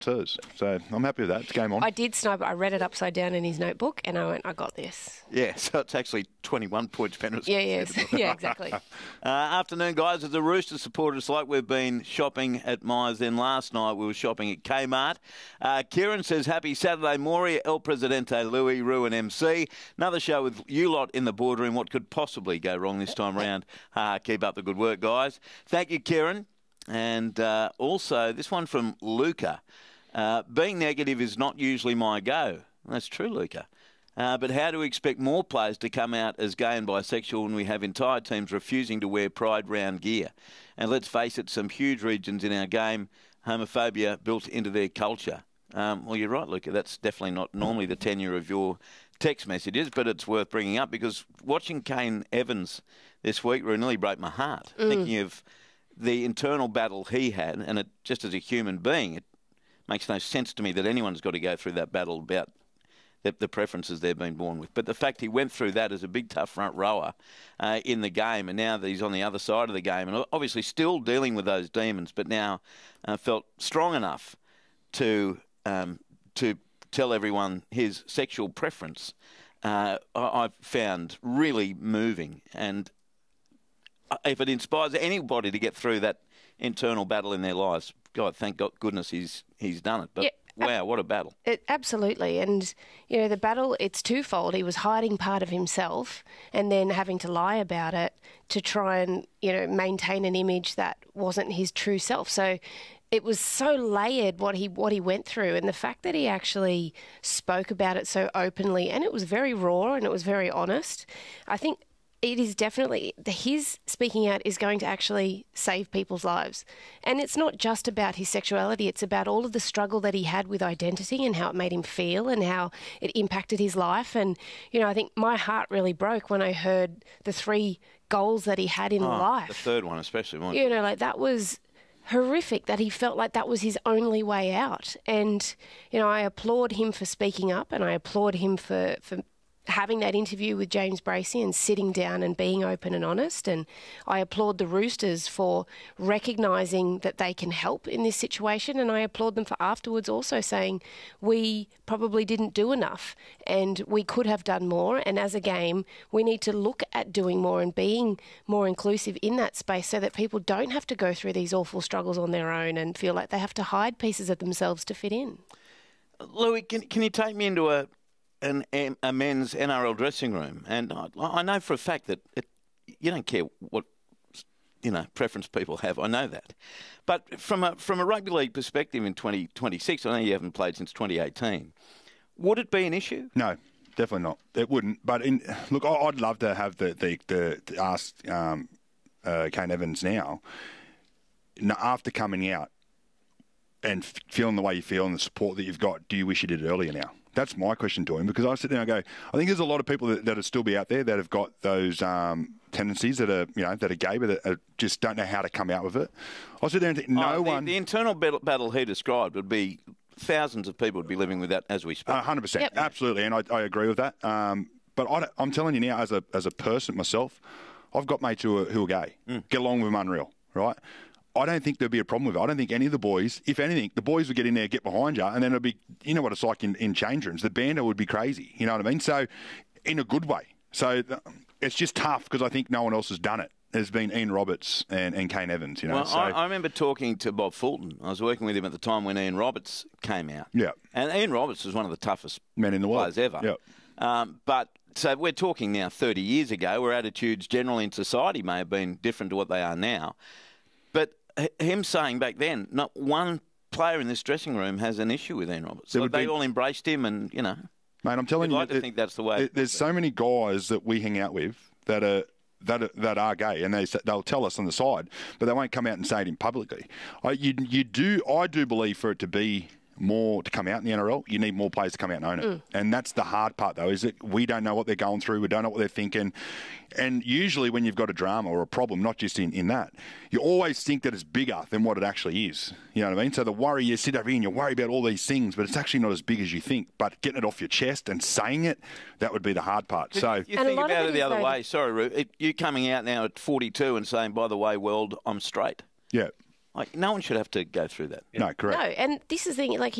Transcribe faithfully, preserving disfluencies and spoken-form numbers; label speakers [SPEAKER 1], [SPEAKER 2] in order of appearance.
[SPEAKER 1] twos. So I'm happy with that. It's game on.
[SPEAKER 2] I did snipe it. I read it upside down in his notebook, and I went, I got this.
[SPEAKER 3] Yeah, so it's actually twenty-one points, Penrith.
[SPEAKER 2] Yeah, yes. yeah, exactly.
[SPEAKER 3] uh, afternoon, guys. As a Roosters supporter, it's like we've been shopping at Myers. Then last night we were shopping at Kmart. Uh, Kieran says, happy Saturday, Maury, El Presidente, Louis, Ruin M C. Another show with you lot in the boardroom. What could possibly go wrong this time round? Uh, keep up the good work, guys. Thank you, Kieran. And uh, also, this one from Luca. Uh, being negative is not usually my go. That's true, Luca. Uh, but how do we expect more players to come out as gay and bisexual when we have entire teams refusing to wear Pride round gear? And let's face it, some huge regions in our game, homophobia built into their culture. Um, well, you're right, Luca. That's definitely not normally the tenure of your text messages, but it's worth bringing up because watching Kane Evans this week really broke my heart. Mm. Thinking of the internal battle he had, and it just as a human being, it makes no sense to me that anyone's got to go through that battle about the, the preferences they've been born with. But the fact he went through that as a big, tough front rower uh, in the game, and now that he's on the other side of the game, and obviously still dealing with those demons, but now uh, felt strong enough to um, to tell everyone his sexual preference, uh, I, I've found really moving. And if it inspires anybody to get through that internal battle in their lives, God, thank God, goodness he's he's done it. But yeah, wow, what a battle.
[SPEAKER 2] It, absolutely. And, you know, the battle, it's twofold. He was hiding part of himself and then having to lie about it to try and, you know, maintain an image that wasn't his true self. So it was so layered what he what he went through, and the fact that he actually spoke about it so openly, and it was very raw and it was very honest. I think it is definitely, his speaking out is going to actually save people's lives. And it's not just about his sexuality, it's about all of the struggle that he had with identity and how it made him feel and how it impacted his life. And, you know, I think my heart really broke when I heard the three goals that he had in
[SPEAKER 3] oh,
[SPEAKER 2] life.
[SPEAKER 3] The third one especially.
[SPEAKER 2] You know, like that was horrific, that he felt like that was his only way out. And, you know, I applaud him for speaking up, and I applaud him for, for having that interview with James Bracey and sitting down and being open and honest. And I applaud the Roosters for recognising that they can help in this situation, and I applaud them for afterwards also saying we probably didn't do enough and we could have done more, and as a game we need to look at doing more and being more inclusive in that space so that people don't have to go through these awful struggles on their own and feel like they have to hide pieces of themselves to fit in.
[SPEAKER 3] Louis, can, can you take me into a An, a men's N R L dressing room, and I, I know for a fact that it, you don't care what you know preference people have. I know that, but from a from a rugby league perspective in twenty twenty-six, I know you haven't played since twenty eighteen. Would it be an issue?
[SPEAKER 1] No, definitely not. It wouldn't. But in, look, I'd love to have the the, the, the ask um, uh, Kane Evans now after coming out and feeling the way you feel and the support that you've got. Do you wish you did it earlier now? That's my question to him, because I sit there and go, I think there's a lot of people that, that will still be out there that have got those um, tendencies that are, you know, that are gay, but that are, just don't know how to come out with it. I sit there and think, no
[SPEAKER 3] oh, the,
[SPEAKER 1] one...
[SPEAKER 3] The internal battle, battle he described would be, thousands of people would be living with that as we speak.
[SPEAKER 1] one hundred percent,
[SPEAKER 2] yep.
[SPEAKER 1] Absolutely, and I, I agree with that. Um, but I, I'm telling you now, as a as a person myself, I've got mates who are, who are gay. Mm. Get along with them unreal, right? I don't think there'd be a problem with it. I don't think any of the boys, if anything, the boys would get in there, get behind you, and then it'd be, you know what it's like in, in change rooms. The banter would be crazy. You know what I mean? So, in a good way. So, it's just tough because I think no one else has done it. There's been Ian Roberts and, and Kane Evans, you know.
[SPEAKER 3] Well,
[SPEAKER 1] so,
[SPEAKER 3] I, I remember talking to Bob Fulton. I was working with him at the time when Ian Roberts came out.
[SPEAKER 1] Yeah.
[SPEAKER 3] And Ian Roberts was one of the toughest
[SPEAKER 1] men in the world
[SPEAKER 3] players ever.
[SPEAKER 1] Yeah.
[SPEAKER 3] Um, but so we're talking now thirty years ago, where attitudes generally in society may have been different to what they are now. But him saying back then, not one player in this dressing room has an issue with Ian Roberts. So they be, all embraced him, and you know,
[SPEAKER 1] mate, I'm telling you,
[SPEAKER 3] like to
[SPEAKER 1] it,
[SPEAKER 3] think that's the way.
[SPEAKER 1] It, there's so many guys that we hang out with that are that are, that are gay, and they they'll tell us on the side, but they won't come out and say it in publicly. I, you you do I do believe for it to be more to come out in the N R L, you need more players to come out and own it. Mm. And that's the hard part, though, is that we don't know what they're going through. We don't know what they're thinking. And usually when you've got a drama or a problem, not just in, in that, you always think that it's bigger than what it actually is. You know what I mean? So the worry, you sit over here and you worry about all these things, but it's actually not as big as you think. But getting it off your chest and saying it, that would be the hard part. So
[SPEAKER 3] you think about it the other way. Sorry, Ru, it, you coming out now at forty-two and saying, by the way, world, I'm straight.
[SPEAKER 1] Yeah.
[SPEAKER 3] Like, no one should have to go through that.
[SPEAKER 1] No, correct.
[SPEAKER 2] No, and this is the thing, like,